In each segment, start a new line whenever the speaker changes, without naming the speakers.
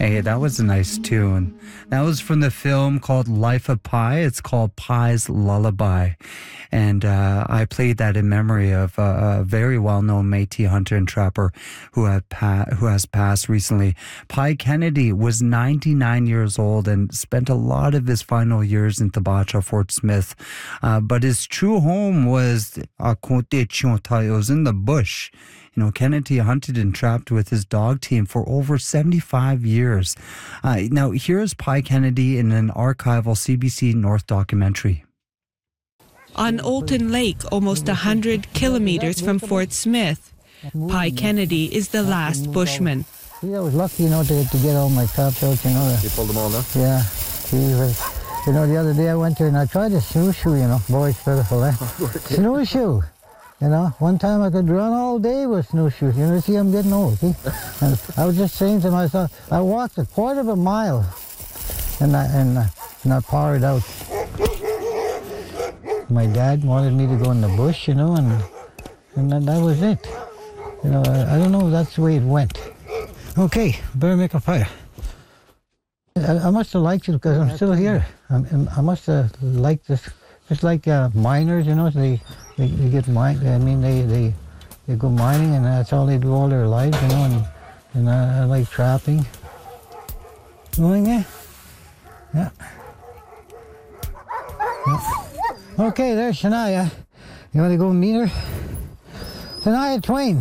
Hey, that was a nice tune. That was from the film called Life of Pi. It's called Pi's Lullaby. And I played that in memory of a very well-known Métis hunter and trapper who has passed recently. Pi Kennedy was 99 years old and spent a lot of his final years in Tabacha, Fort Smith. But his true home was it was in the bush. Kennedy hunted and trapped with his dog team for over 75 years. Now, here's Pi Kennedy in an archival CBC North documentary.
On Olton Lake, almost 100 kilometers from Fort Smith, Pi Kennedy is the last bushman.
I was lucky, to get all my traps out,
You pulled them all now?
Yeah. The other day I went there and I tried a snowshoe, Boy, it's beautiful, eh? Snowshoe. One time I could run all day with snowshoes. See, I'm getting old, see? And I was just saying to myself, I walked a quarter of a mile and I powered out. My dad wanted me to go in the bush, and that was it. I don't know if that's the way it went. Okay, better make a fire. I must have liked it because I'm still here. I must have liked this. It's like miners, they get mine. They go mining, and that's all they do all their lives, and I like trapping. Going there? Yeah. Okay, there's Shania. You want to go meet her? Shania Twain.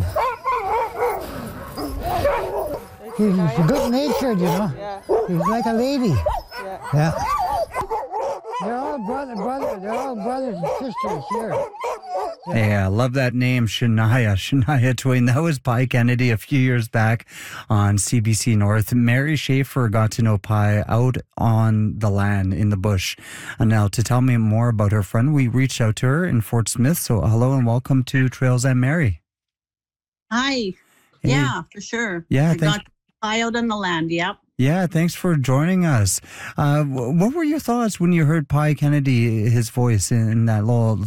She's good-natured, She's like a lady. Yeah. They're all brothers and sisters here.
Hey, I love that name, Shania Twain. That was Pi Kennedy a few years back on CBC North. Mary Schaefer got to know Pi out on the land in the bush. And now to tell me more about her friend, we reached out to her in Fort Smith. So hello and welcome to Trails and Mary.
Hi.
Hey.
Yeah, for sure.
Yeah,
I got Pi out on the land, yep.
Yeah, thanks for joining us. What were your thoughts when you heard Pi Kennedy, his voice in that little